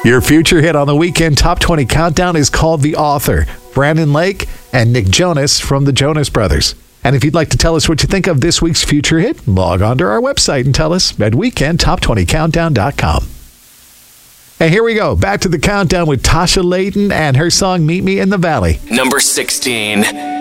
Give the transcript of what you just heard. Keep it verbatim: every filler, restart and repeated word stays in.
Your future hit on the Weekend Top twenty Countdown is called The Author, Brandon Lake and Nick Jonas from the Jonas Brothers. And if you'd like to tell us what you think of this week's future hit, log on to our website and tell us at weekend top twenty countdown dot com. And here we go, back to the countdown with Tasha Layton and her song Meet Me in the Valley. Number sixteen.